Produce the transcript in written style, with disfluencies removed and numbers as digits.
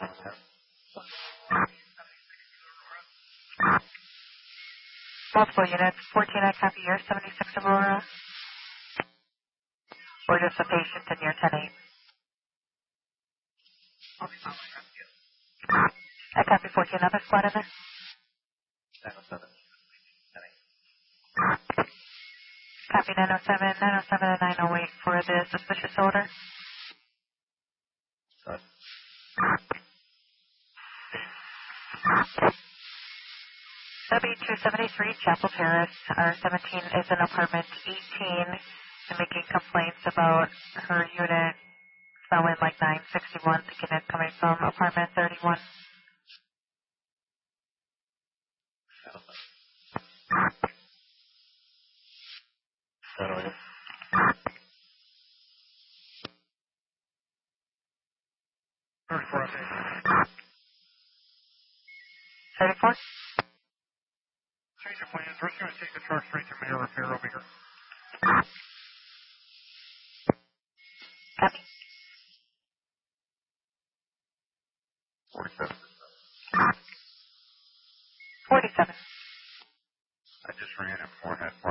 Multiple units, 14 I copy your 76 Aurora, or just a patient in your 10-8. I copy 14, other squad in there. 907. Copy 907, 907 and 908 for the suspicious order. W273 Chapel Terrace, R17 is in apartment 18 and making complaints about her unit smelling like 961, thinking it's coming from apartment 31. Settle. 34. 34? Change your plans. We're just going to take the truck straight to Mayor Repair over here. Copy. 47. 47. I just ran at 4.5